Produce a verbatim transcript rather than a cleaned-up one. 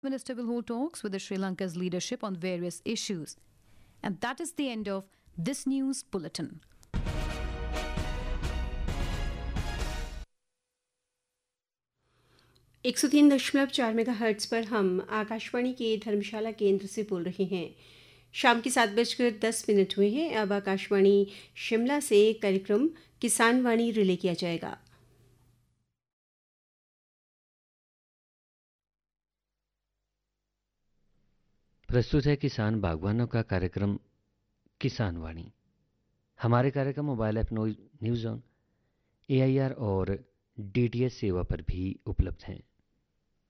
Minister will hold talks with the Sri Lanka's leadership on various issues. And that is the end of this news bulletin. एक सौ तीन दशमलव चार mega hertz पर हम आकाशवाणी के धर्मशाला केंद्र से बोल रहे हैं। शाम के सात बजकर दस मिनट हुए हैं। अब आकाशवाणी शिमला से कार्यक्रम किसान वाणी रिले किया जाएगा। प्रस्तुत है किसान बागवानों का कार्यक्रम किसान वाणी। हमारे कार्यक्रम mobile app news on, A I R और डी टी एच सेवा पर भी उपलब्ध हैं।